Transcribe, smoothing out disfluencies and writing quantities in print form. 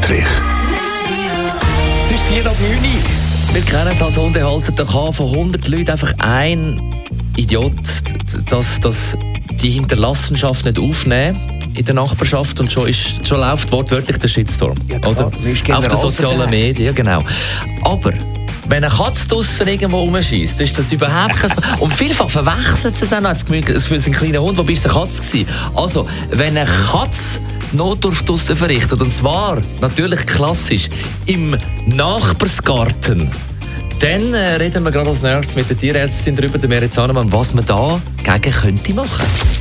Es ist 4:09. Wir kennen es als Hundehalter, da kann von 100 Leuten einfach ein Idiot die Hinterlassenschaft nicht aufnehmen in der Nachbarschaft und schon läuft wortwörtlich der Shitstorm. Ja, klar, oder? Auf den sozialen Medien, genau. Aber wenn eine Katze draussen irgendwo rumschießt, ist das überhaupt kein Problem. Und vielfach verwechseln sie es auch noch. Es ist ein kleiner Hund, wobei es eine Katze war. Also, wenn eine Katze Notdurft draussen verrichtet, und zwar natürlich klassisch im Nachbarsgarten, dann reden wir gerade als nächstes mit der Tierärztin darüber, der Merit Zahnemann, was man da gegen könnte machen.